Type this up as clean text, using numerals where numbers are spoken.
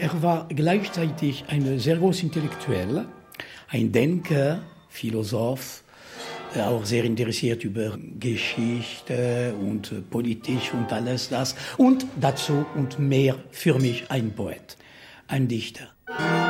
Er war gleichzeitig ein sehr großer Intellektueller, ein Denker, Philosoph, auch sehr interessiert über Geschichte und Politik und alles das. Und dazu und mehr für mich ein Poet, ein Dichter.